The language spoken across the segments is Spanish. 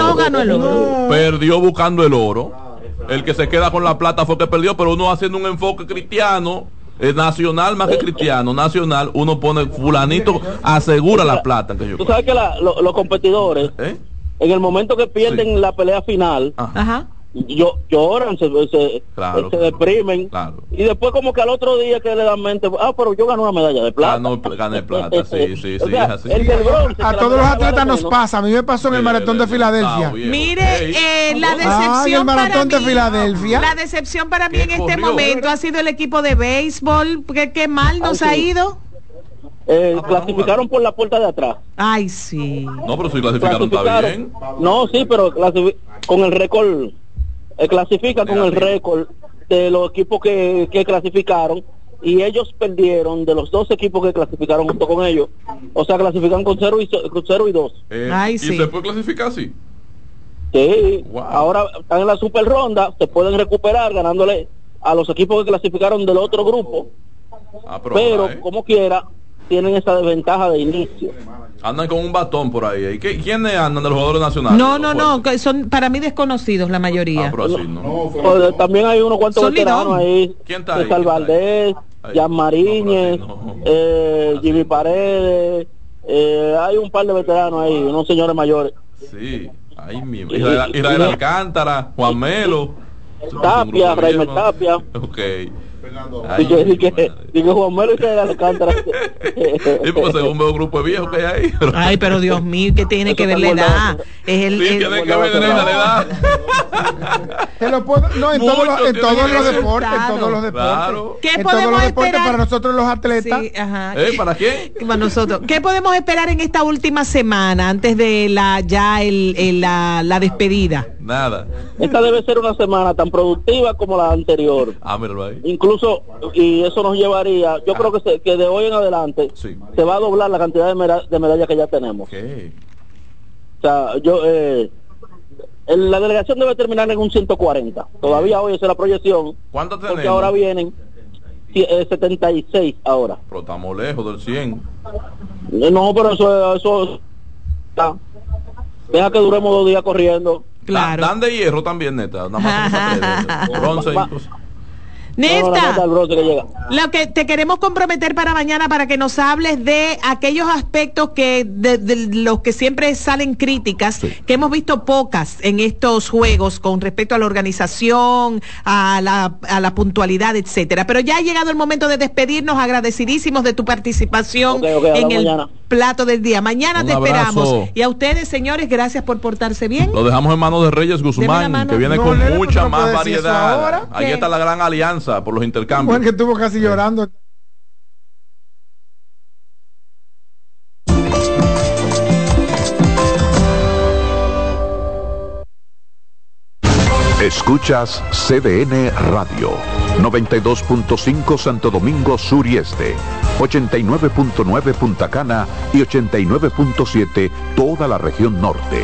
no ganó el oro. Perdió buscando el oro. El que se queda con la plata fue que perdió, pero uno haciendo un enfoque cristiano, nacional más que cristiano, nacional, uno pone fulanito, asegura la plata. Tú sabes que los competidores, en el momento que pierden la pelea final, lloran, se deprimen, y después como que al otro día que le dan mente, pero yo gané una medalla de plata. Gané plata, sí, o sea, es así. El del bronce, a todos los atletas nos pasa, a mí me pasó en el maratón de Filadelfia. Mire, la decepción el maratón de Filadelfia. La decepción para mí en este momento ha sido el equipo de béisbol, que mal nos ha ido. Clasificaron por la puerta de atrás. Ay, sí. No, pero si clasificaron está bien. No, sí, pero con el récord, clasifican con el récord de los equipos que clasificaron, y ellos perdieron de los dos equipos que clasificaron junto con ellos. O sea, clasifican con 0 y 2. ¿Y se puede clasificar así? Sí. Wow. Ahora están en la super ronda, se pueden recuperar ganándole a los equipos que clasificaron del otro grupo. Pero como quiera, tienen esa desventaja de inicio. Andan con un batón por ahí. ¿Quiénes andan de los jugadores nacionales? No, que son para mí desconocidos la mayoría. Pero así no. También hay unos cuantos veteranos ahí. ¿Quién está ahí? César Valdés, Jan Mariñez, Jimmy Paredes, hay un par de veteranos ahí, unos señores mayores. Sí, ahí mismo. Israel Alcántara, Juan Melo. Tapia, Raimel Tapia. Ok. Dije Juan Melo y Israel Alcántara. Sí, porque según veo un grupo de viejos que hay ahí. Ay, pero Dios mío, ¿qué tiene que ver la edad? Tiene que ver la edad. No, en todos los deportes, Claro. ¿Qué podemos esperar para nosotros los atletas? Sí, ajá. ¿Para quién? Para nosotros. ¿Qué podemos esperar en esta última semana antes de la despedida? Nada. Esta debe ser una semana tan productiva como la anterior. Míralo ahí. Incluso, y eso nos llevaría, yo creo que de hoy en adelante se va a doblar la cantidad de medallas que ya tenemos. Okay. O sea, la delegación debe terminar en un 140. Todavía hoy es la proyección. ¿Cuánto tenemos? Porque ahora vienen 76 ahora. Pero estamos lejos del 100. No, pero eso está. Deja que duremos 2 días corriendo. Claro. Dan de hierro también, neta. Nada más bronce. Nesta, lo que te queremos comprometer para mañana, para que nos hables de aquellos aspectos que de los que siempre salen críticas, que hemos visto pocas en estos juegos con respecto a la organización, a la puntualidad, etcétera. Pero ya ha llegado el momento de despedirnos, agradecidísimos de tu participación en el plato del día. Mañana te esperamos. Y a ustedes, señores, gracias por portarse bien. Lo dejamos en manos de Reyes Guzmán, que viene con mucha más variedad. Ahí está la gran alianza por los intercambios. Bueno, que estuvo casi llorando. Escuchas CDN Radio, 92.5 Santo Domingo Sur y Este, 89.9 Punta Cana y 89.7 toda la región norte.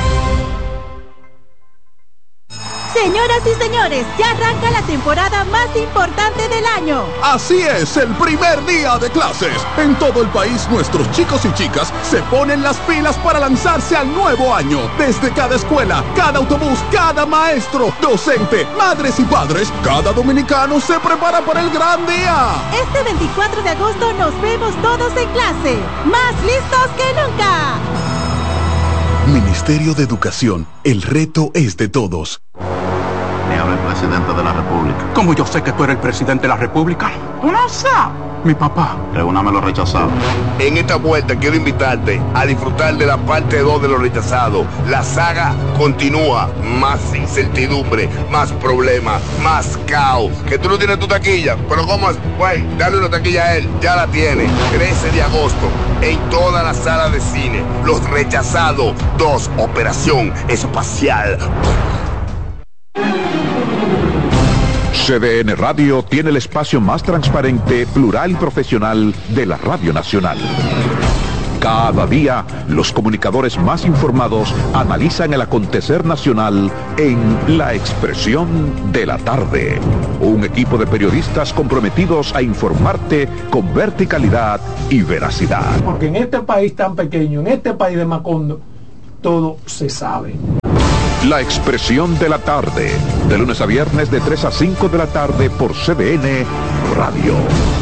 Señoras y señores, ya arranca la temporada más importante del año. Así es, el primer día de clases. En todo el país, nuestros chicos y chicas se ponen las pilas para lanzarse al nuevo año. Desde cada escuela, cada autobús, cada maestro, docente, madres y padres, cada dominicano se prepara para el gran día. Este 24 de agosto nos vemos todos en clase, más listos que nunca. Ministerio de Educación, el reto es de todos. Me habla el presidente de la República. ¿Cómo yo sé que tú eres el presidente de la República? ¿Tú no sabes? Mi papá. Reúname los rechazados. En esta vuelta quiero invitarte a disfrutar de la parte 2 de los rechazados. La saga continúa. Más incertidumbre, más problemas, más caos. Que tú no tienes tu taquilla. Pero ¿cómo es? Güey, dale una taquilla a él. Ya la tiene. 13 de agosto. En todas las salas de cine. Los rechazados 2. Operación Espacial. CDN Radio tiene el espacio más transparente, plural y profesional de la Radio Nacional. Cada día, los comunicadores más informados analizan el acontecer nacional en La Expresión de la Tarde. Un equipo de periodistas comprometidos a informarte con verticalidad y veracidad. Porque en este país tan pequeño, en este país de Macondo, todo se sabe. La expresión de la tarde, de lunes a viernes de 3 a 5 de la tarde por CDN Radio.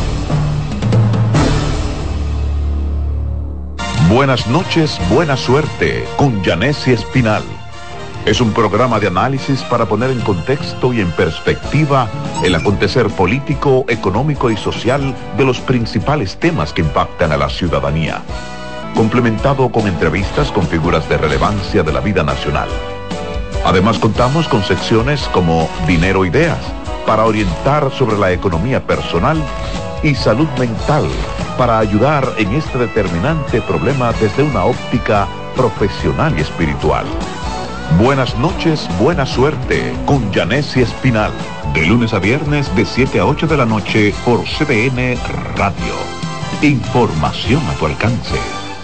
Buenas noches, buena suerte, con Yanessi Espinal. Es un programa de análisis para poner en contexto y en perspectiva el acontecer político, económico y social de los principales temas que impactan a la ciudadanía, complementado con entrevistas con figuras de relevancia de la vida nacional. Además contamos con secciones como Dinero Ideas, para orientar sobre la economía personal, y Salud Mental, para ayudar en este determinante problema desde una óptica profesional y espiritual. Buenas noches, buena suerte, con Yanessi Espinal, de lunes a viernes de 7 a 8 de la noche por CDN Radio. Información a tu alcance.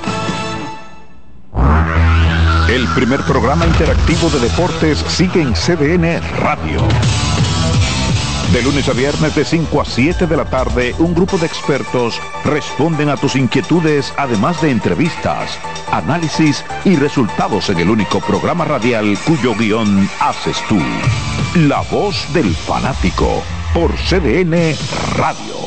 El primer programa interactivo de deportes sigue en CDN Radio. De lunes a viernes de 5 a 7 de la tarde, un grupo de expertos responden a tus inquietudes, además de entrevistas, análisis y resultados en el único programa radial cuyo guión haces tú. La voz del fanático, por CDN Radio.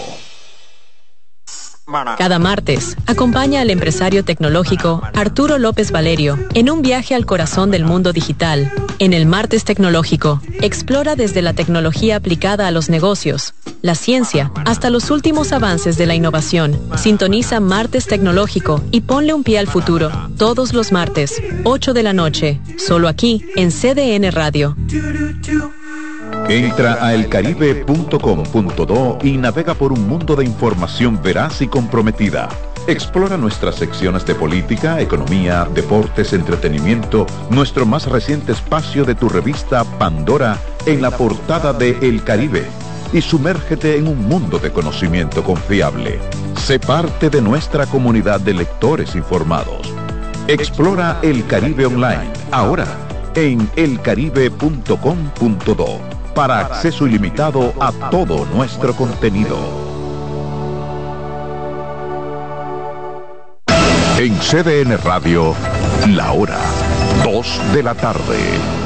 Cada martes, acompaña al empresario tecnológico Arturo López Valerio en un viaje al corazón del mundo digital. En el Martes Tecnológico, explora desde la tecnología aplicada a los negocios, la ciencia, hasta los últimos avances de la innovación. Sintoniza Martes Tecnológico y ponle un pie al futuro. Todos los martes, 8 de la noche, solo aquí en CDN Radio. Entra a elcaribe.com.do y navega por un mundo de información veraz y comprometida. Explora nuestras secciones de política, economía, deportes, entretenimiento, nuestro más reciente espacio de tu revista Pandora en la portada de El Caribe, y sumérgete en un mundo de conocimiento confiable. Sé parte de nuestra comunidad de lectores informados. Explora El Caribe Online, ahora en elcaribe.com.do. para acceso ilimitado a todo nuestro contenido. En CDN Radio, la hora 2 de la tarde.